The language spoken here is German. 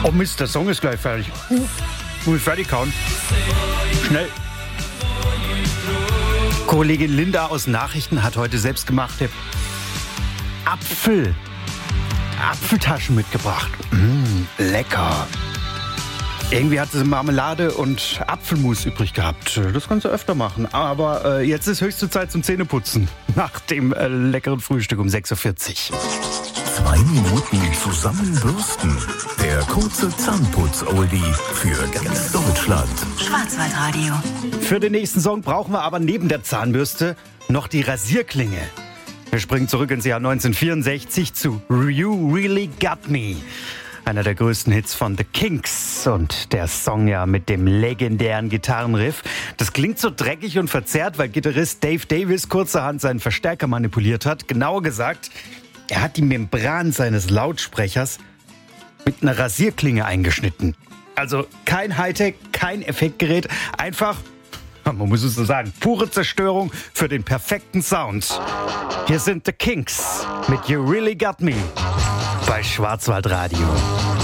Oh Mist, der Song ist gleich fertig. Muss ich fertig kauen. Schnell. Kollegin Linda aus Nachrichten hat heute selbstgemachte Apfeltaschen mitgebracht. Lecker. Irgendwie hat sie Marmelade und Apfelmus übrig gehabt. Das kannst du öfter machen. Aber jetzt ist höchste Zeit zum Zähneputzen. Nach dem leckeren Frühstück um 6.40 Uhr. 2 Minuten zusammenbürsten. Der kurze Zahnputz-Oldie für ganz Deutschland. Schwarzwaldradio. Für den nächsten Song brauchen wir aber neben der Zahnbürste noch die Rasierklinge. Wir springen zurück ins Jahr 1964 zu You Really Got Me. Einer der größten Hits von The Kinks und der Song ja mit dem legendären Gitarrenriff. Das klingt so dreckig und verzerrt, weil Gitarrist Dave Davis kurzerhand seinen Verstärker manipuliert hat. Genauer gesagt, er hat die Membran seines Lautsprechers mit einer Rasierklinge eingeschnitten. Also kein Hightech, kein Effektgerät, einfach, man muss es so sagen, pure Zerstörung für den perfekten Sound. Hier sind The Kinks mit You Really Got Me bei Schwarzwaldradio.